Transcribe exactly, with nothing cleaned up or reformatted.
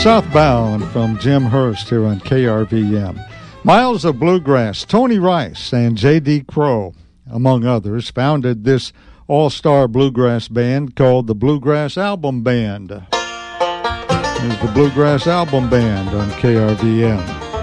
Southbound from Jim Hurst here on K R V M. Miles of Bluegrass, Tony Rice and J D Crowe, among others, founded this all-star bluegrass band called the Bluegrass Album Band. There's the Bluegrass Album Band on K R V M.